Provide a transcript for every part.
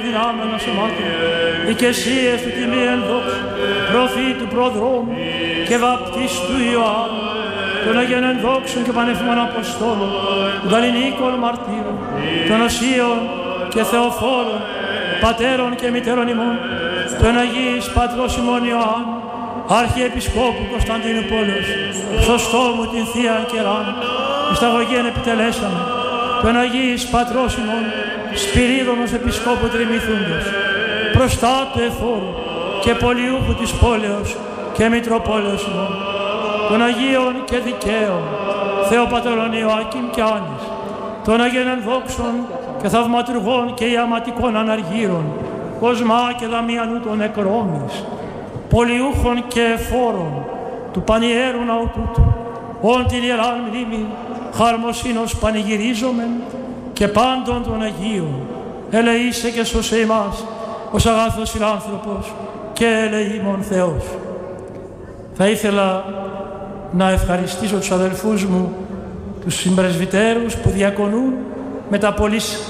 δυνάμενα σωμάτων, οικεσίες του τιμίεν δόξου, προφήτου προδρόμου και βαπτίστου Ιωάννου, των Αγίων ενδόξων και πανεύχημων Αποστόλων, των Καλλινίκων μαρτύρων, των Οσίων και Θεοφόρων, πατέρων και μητέρων ημών, των Αγίης Πατρός ημών Ιωάννου, Αρχιεπισκόπου Κωνσταντίνου Πόλεως, σωστό μου την Θεία Κεράν, ισταγωγήν επιτελέσαμε, των Αγίης Πατρός ημών, Σπυρίδωνος Επισκόπου Τριμηθούντος, προστάτου εφόρου και πολιούχου της πόλεως και Μητροπόλεως ημών, των Αγίων και Δικαίων, Θεοπατέρων Ιωάκιμ και Άνης, των Αγίων ενδόξων και θαυματουργών και ιαματικών αναργύρων, Κοσμά και Δαμιανού των Νεκρόμης, πολιούχων και εφόρων του πανιέρου ναού τούτου, όν την ιεράν μνήμη χαρμοσύνος πανηγυρίζομεν και πάντων των Αγίων, ελεήσε και σώσε ημάς ως αγάθος φιλάνθρωπος και ελεήμων Θεός. Θα ήθελα να ευχαριστήσω τους αδελφούς μου, τους συμπρεσβυτέρους που διακονούν με τα πολλής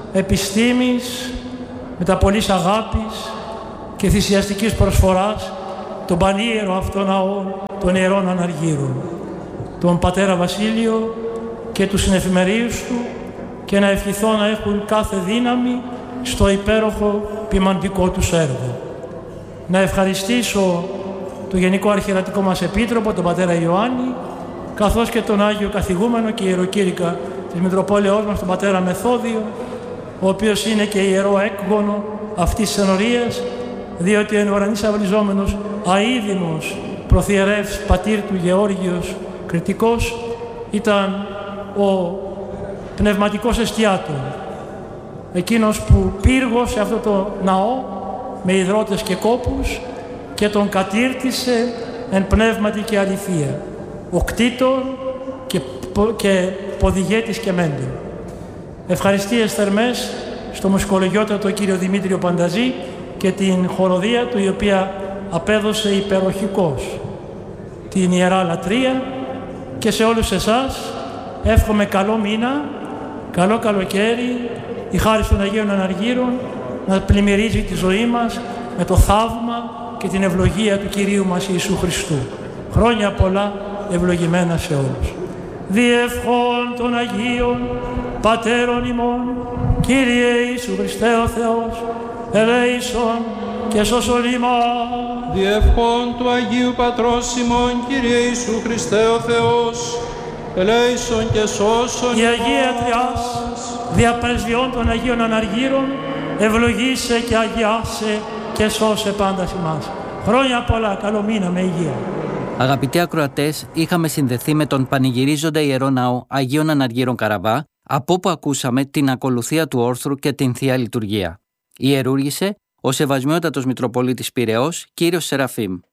επιστήμης, με τα πολλής αγάπης και θυσιαστικής προσφοράς τον πανίερο αυτό ναό των Ιερών Αναργύρων, τον Πατέρα Βασίλειο και τους συνεφημερίους του, και να ευχηθώ να έχουν κάθε δύναμη στο υπέροχο ποιμαντικό τους έργο. Να ευχαριστήσω το Γενικό Αρχιερατικό μας Επίτροπο, τον Πατέρα Ιωάννη, καθώς και τον Άγιο Καθηγούμενο και Ιεροκήρυκα της Μητροπόλεως μας, τον Πατέρα Μεθόδιο, ο οποίος είναι και ιερό έκγονο αυτής της ενορίας, διότι εν ουρανής αυλιζόμενος αίδημος προθιερεύς πατήρ του Γεώργιος Κρητικός ήταν ο πνευματικός εστιάτορ, εκείνος που πύργωσε αυτό το ναό με ιδρώτες και κόπους και τον κατήρτισε εν πνεύματι και αληθεία, ο κτήτορ και ποδηγέτης και μέντορ. Ευχαριστίες θερμές στο μουσικολογιότατο κύριο Δημήτριο Πανταζή και την χοροδία του, η οποία απέδωσε υπεροχικώς την Ιερά Λατρεία, και σε όλους εσάς εύχομαι καλό μήνα, καλό καλοκαίρι, η χάρις των Αγίων Αναργύρων να πλημμυρίζει τη ζωή μας με το θαύμα και την ευλογία του Κυρίου μας Ιησού Χριστού. Χρόνια πολλά ευλογημένα σε όλους. Διευχών των Αγίων Πατέρων ημών, Κύριε Ιησού Χριστέ ο Θεός, ελέησον και σώσον ημάς. Διευχών του Αγίου Πατρός ημών, Κύριε Ιησού Χριστέ ο Θεός, ελέησον και σώσον ημάς. Η Αγία Τριάς, δια πρεσβειών των Αγίων Αναργύρων, ευλογήσε και αγιάσε και σώσε πάντα ημάς. Χρόνια πολλά, καλό μήνα με υγεία. Αγαπητοί ακροατές, είχαμε συνδεθεί με τον πανηγυρίζοντα Ιερό Ναό Αγίων Αναργύρων Καραβά, από όπου ακούσαμε την ακολουθία του όρθρου και την Θεία Λειτουργία. Ιερούργησε ο Σεβασμιότατος Μητροπολίτης Πειραιώς, κύριος Σεραφείμ.